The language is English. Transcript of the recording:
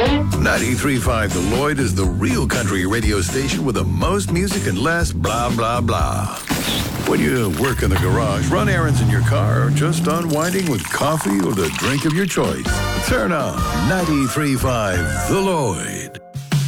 93.5 The Lloyd is the real country radio station with the most music and less blah, blah, blah. When you work in the garage, run errands in your car, or just unwinding with coffee or the drink of your choice, turn on 93.5 The Lloyd.